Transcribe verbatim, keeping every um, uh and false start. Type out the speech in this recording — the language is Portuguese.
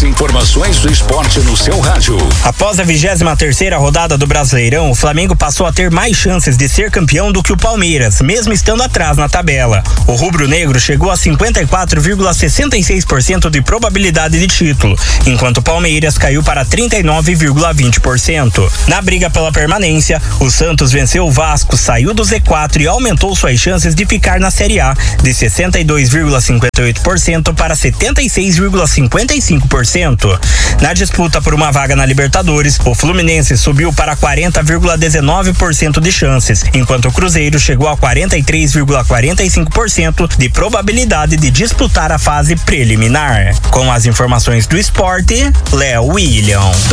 informações do esporte no seu rádio. Após a vigésima terceira rodada do Brasileirão, o Flamengo passou a ter mais chances de ser campeão do que o Palmeiras, mesmo estando atrás na tabela. O rubro-negro chegou a cinquenta e quatro vírgula sessenta e seis por cento de probabilidade de título, enquanto o Palmeiras caiu para trinta e nove vírgula vinte por cento. Na briga pela permanência, o Santos venceu o Vasco, saiu do Z quatro e aumentou suas chances de ficar na Série A de sessenta e dois vírgula cinquenta e oito por cento para setenta e seis vírgula cinquenta e cinco por cento. Na disputa por uma vaga na Libertadores, o Fluminense subiu para quarenta vírgula dezenove por cento de chances, enquanto o Cruzeiro chegou a quarenta e três vírgula quarenta e cinco por cento de probabilidade de disputar a fase preliminar. Com as informações do esporte, Léo William.